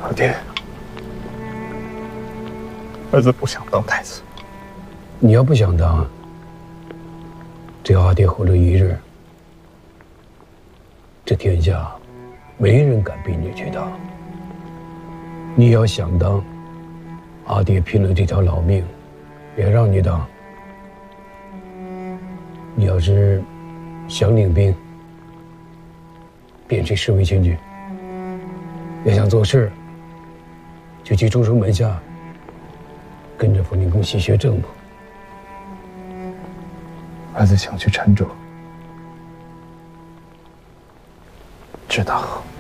老爹，儿子不想当太子。 你要不想当，只要阿爹活着一日，这天下没人敢逼你去当。你要想当，阿爹拼了这条老命，也让你当。你要是想领兵，便去侍卫前去；要想做事，就去中书门下，跟着冯令公习学政务。 儿子想去澶州，知道。